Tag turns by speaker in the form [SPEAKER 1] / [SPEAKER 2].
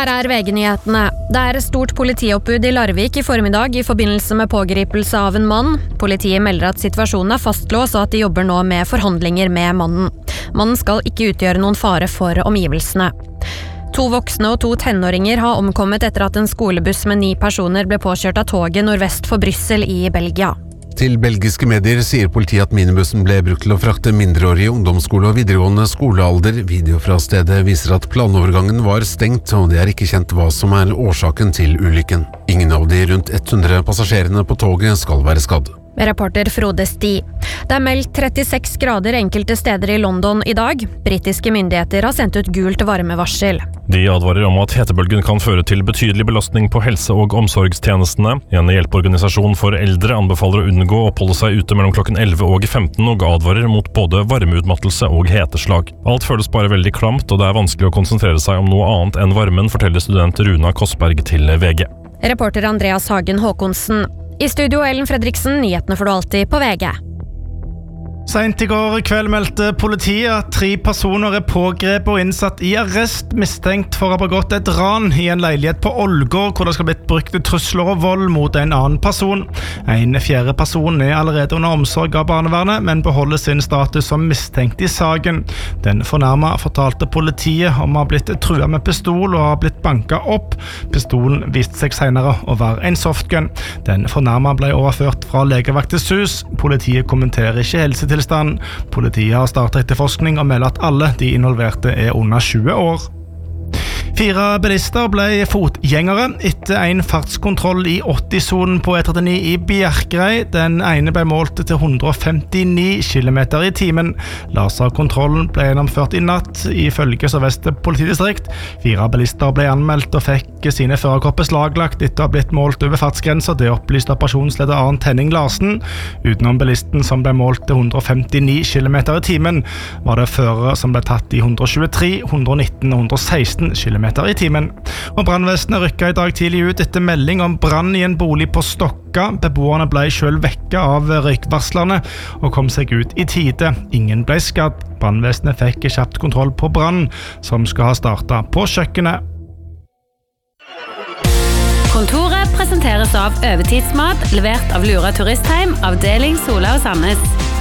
[SPEAKER 1] Her VG-nyhetene. Det stort politioppbud I Larvik I formiddag I forbindelse med pågripelse av en mann. Politiet melder at situasjonen fastlåst og at de jobber nå med forhandlinger med mannen. Mannen skal ikke utgjøre noen fare for omgivelsene. 2 voksne og 2 tenåringer har omkommet etter at en skolebuss med 9 personer ble påkjørt av toget nordvest for Bryssel I Belgia.
[SPEAKER 2] Til belgiske medier sier politiet at minibussen ble brukt til å frakte mindreårige ungdomsskole og videregående skolealder. Video fra stedet viser at planovergangen var stengt, og det ikke kjent hva som årsaken til ulykken. Ingen av de rundt 100 passasjerene på toget skal være skadd.
[SPEAKER 1] Reporter Frode Sti. Det meldt 36 grader enkelte steder I London I dag. Britiske myndigheter har sendt ut gult varmevarsel.
[SPEAKER 3] De advarer om at hetebølgen kan føre til betydelig belastning på helse- og omsorgstjenestene. En hjelpeorganisasjon for eldre anbefaler å unngå å oppholde seg ute mellom klokken 11 og 15 og advarer mot både varmeutmattelse og heteslag. Alt føles bare veldig klamt, og det vanskelig å konsentrere seg om noe annet enn varmen, forteller student Runa Kossberg til VG.
[SPEAKER 1] Reporter Andreas Hagen Håkonsen. I studio Ellen Fredriksen, nyhetene får du alltid på VG.
[SPEAKER 4] Sent I går kveld meldte politiet at 3 personer pågrepet og innsatt I arrest mistenkt for å ha begått et ran I en leilighet på Ålgård, hvor det skal blitt brukt trusler og vold mot en annen person. En 4. person allerede under omsorg av barnevernet, men beholder sin status som mistenkt I saken. Den fornærmede fortalte politiet om å ha blitt truet med pistol og ha blitt banket opp. Pistolen viste seg senere å være en softgun. Den fornærmede ble overført fra legevaktens hus. Politiet kommenterer ikke helsetilstand. Politiet har startet etterforskning og melder at alle de involverte under 20 år. 4 bilister ble fotgjengere etter en fartskontroll I 80-zonen på E39 I Bjerkreim. Den ene ble målt til 159 km I timen. Laserkontrollen ble gjennomført I natt, ifølge Sør-Vest politidistrikt. 4 bilister ble anmeldt og fikk sine førerkort beslaglagt etter å ha blitt målt over fartsgrenser. Det opplyste operasjonsleder Arnt Henning Larsen. Utenom bilisten som ble målt til 159 km I timen, var det førere som ble tatt I 123, 119 og 116 km I timen. Og brannvesenet rykket I dag tidlig ut etter melding om brann I en bolig på Stokka. Beboerne ble selv vekket av røykvarslerne og kom seg ut I tide. Ingen ble skadd. Brannvesenet fikk kjapt kontroll på brann, som skal ha startet på kjøkkenet.
[SPEAKER 5] Kontoret presenteres av Øvetidsmat, levert av Lura Turistheim, avdeling Sola og Sandnes.